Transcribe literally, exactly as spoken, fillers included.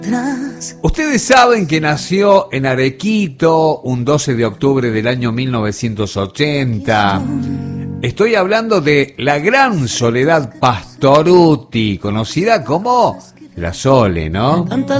Ustedes saben que nació en Arequito un doce de octubre del año mil novecientos ochenta. Estoy hablando de la gran Soledad Pastorutti, conocida como la Sole, ¿no?